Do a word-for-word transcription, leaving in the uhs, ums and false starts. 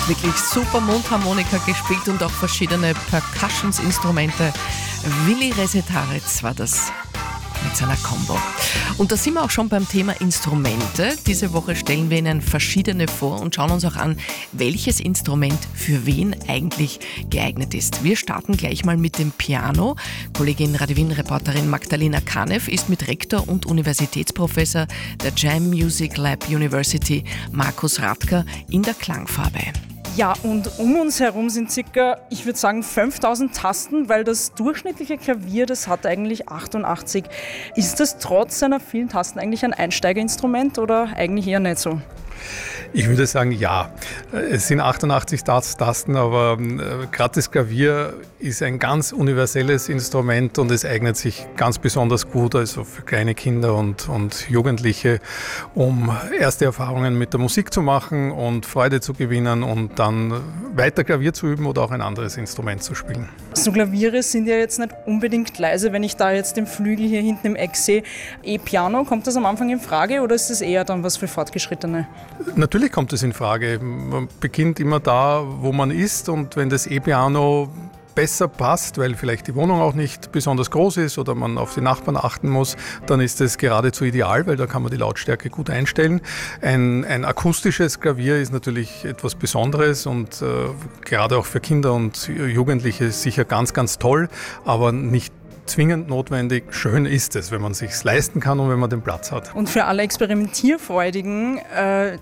hat wirklich super Mundharmonika gespielt und auch verschiedene Percussionsinstrumente. Willi Resetaritz war das mit seiner Combo. Und da sind wir auch schon beim Thema Instrumente. Diese Woche stellen wir Ihnen verschiedene vor und schauen uns auch an, welches Instrument für wen eigentlich geeignet ist. Wir starten gleich mal mit dem Piano. Kollegin Radio Wien-Reporterin Magdalena Kanev ist mit Rektor und Universitätsprofessor der Jam Music Lab University, Markus Radker, in der Klangfarbe. Ja, und um uns herum sind circa, ich würde sagen, fünftausend Tasten, weil das durchschnittliche Klavier, das hat eigentlich achtundachtzig. Ist das trotz seiner vielen Tasten eigentlich ein Einsteigerinstrument oder eigentlich eher nicht so? Ich würde sagen, ja. Es sind achtundachtzig Tasten, aber äh, gerade das Klavier ist ein ganz universelles Instrument und es eignet sich ganz besonders gut, also für kleine Kinder und, und Jugendliche, um erste Erfahrungen mit der Musik zu machen und Freude zu gewinnen und dann weiter Klavier zu üben oder auch ein anderes Instrument zu spielen. So Klaviere sind ja jetzt nicht unbedingt leise, wenn ich da jetzt den Flügel hier hinten im Eck sehe. E-Piano, kommt das am Anfang in Frage oder ist das eher dann was für Fortgeschrittene? Natürlich kommt es in Frage. Man beginnt immer da, wo man ist, und wenn das E-Piano besser passt, weil vielleicht die Wohnung auch nicht besonders groß ist oder man auf die Nachbarn achten muss, dann ist es geradezu ideal, weil da kann man die Lautstärke gut einstellen. Ein, ein akustisches Klavier ist natürlich etwas Besonderes und äh, gerade auch für Kinder und Jugendliche sicher ganz, ganz toll, aber nicht zwingend notwendig. Schön ist es, wenn man es sich leisten kann und wenn man den Platz hat. Und für alle Experimentierfreudigen, äh,